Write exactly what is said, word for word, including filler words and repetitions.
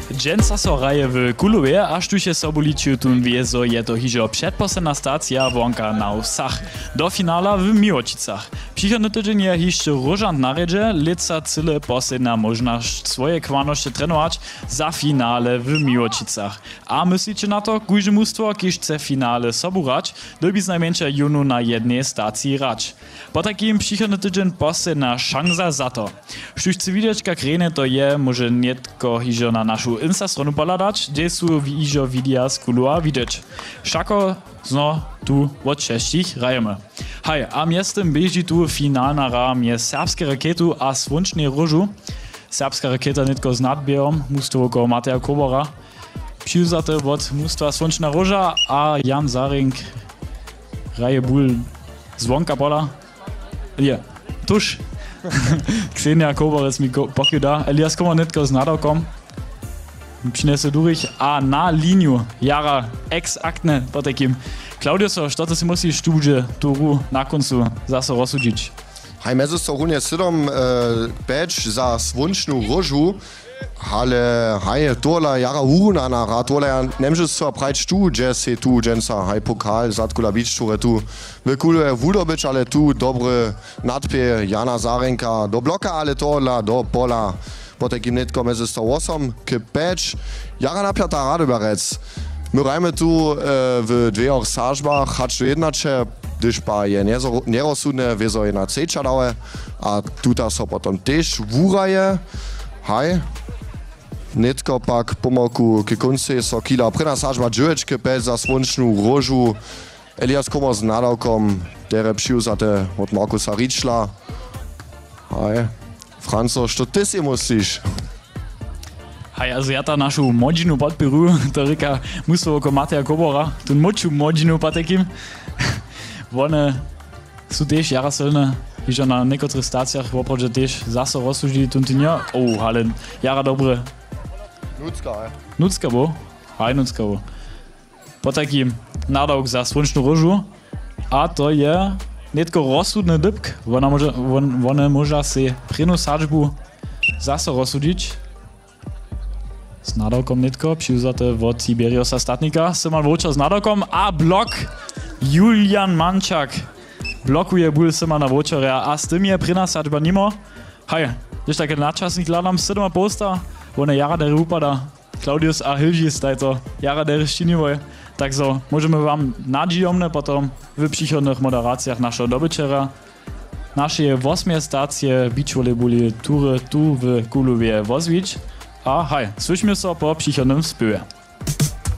Dżęca so raje w Kulowie, aż tu się sobuličiu tun wie, zo je to hižo předposledná stacja wonka na Wsach. Do finala w Miłočicach. Přichodny tydzień je hišće Różant naredže, lica cyle posledná možnosť swoje kwanošte trenować za finale w Miłočicach. A myslíte na to, kujże mustwo, kiž chce finale soburać, dobi znajmniejsze junu na jednej stacji rać. Po takim přichodny tydzień posledná šansa za to. Štuž chci widzieć, jak rene to je, może nietko hižo na našu Instastronu poladać, gdzie su hižo videa z Kulowa widzieć. Šako zno tu od šestich rajemy. Hej, a miestem bieži tu finalna ra mje serbske raketu a Słončnej Róžu. Serbska raketa nitko z nadbierom, musto oko Mateja Kobora. Přiuzate od mustva Słončna Róža a Jan Zaring raje bul zvonka pola. Je, tuž. Ksenia Koborec mi pokuda. Elias Komor nitko z nadawkom. Přinese durch a na liniu jara exaktne po takim. Klaudiuso, što to si musí štúže turu na koncu zase rozsudzić? Hej, mezi so runie sydom e, beč za Słončnu Róžu, ale hej, tola jara uruna na ra, tola ja nemže so prajč tu, gdzie se tu dženca, hej, pokal, zatkula bič, ture tu vykuluje vudobič, ale tu dobre nadpie Jana Zarenka do bloka, ale tola do pola. Po takim netko mezi sto osem, k beč, jara napiata Radoberec. My rajmy tu e, w dwóch sażbach, hacz jednacze, gdyż pa je nierozsudne, wieso jedna cejcza dałe, a tuta so potom też wuraje. Haj, netko pak pomoku k konci so kila prina sażba dżuečke bez za Słončnu Róžu. Elias Komor z nadawkom, dere přiuzate od Markusa Ričla. Haj, Franco, što ty si musliš? Hej, also ja ta našu modžinu podpiru, to rika musto oko Mateja Kobora, tu moču modžinu po takim. One su tež jara silne, ižo na niekotrych stacjach oproče tež zase rozsužili tuntinja. Oh, ale jara dobre. Nucka, hej. Nucka bo? Hej, nucka bo. Po takim nadawk za Słončnu Róžu, a to je netko rozsudny dybk, ona może, on, one może se prinu sadžbu zase rozsudzić. Z nadawkom nitko, přiuzate od Tiberiusa Statnika, Simon Vočer z nadawkom a blok Julian Mančak. Blokuje bul Simona Vočera a s tym je prina sadžba nimo. Hej, když také nadčasnik hľadám sedma posta, one jara der upada, Claudius a Hilži stajto, jara der štinivoj. Tak so, môžeme vám nadžijomne potom v příchodných moderáciách našeho dobyčera naše osmie stacie beach volejboli tury tu v Kulovie vozvič. A hej, slyšíme sa po příchodnom spěve.